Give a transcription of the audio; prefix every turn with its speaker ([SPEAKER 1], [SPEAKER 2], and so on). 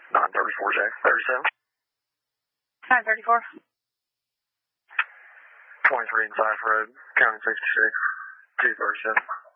[SPEAKER 1] 934J, 37.
[SPEAKER 2] 934.
[SPEAKER 1] 23 in Cypher Road, County 66, 237.